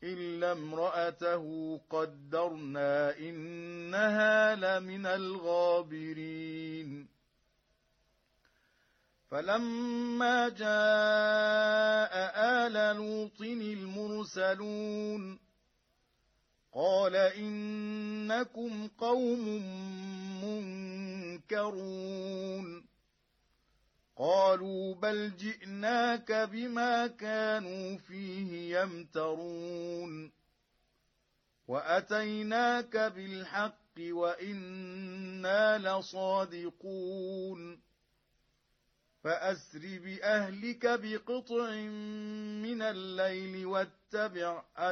إلا امرأته قدرنا إنها لمن الغابرين فلما جاء آل لوط المرسلون قال إنكم قوم منكرون قالوا بل جئناك بما كانوا فيه يمترون وأتيناك بالحق وإنا لصادقون فأسر بأهلك بقطع من الليل واتبع